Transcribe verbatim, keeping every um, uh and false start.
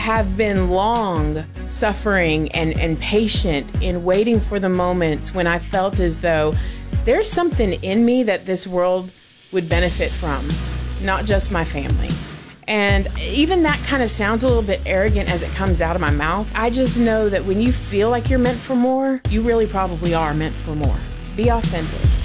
have been long suffering and, and patient in waiting for the moments when I felt as though there's something in me that this world would benefit from, not just my family. And even that kind of sounds a little bit arrogant as it comes out of my mouth. I just know that when you feel like you're meant for more, you really probably are meant for more. Be authentic.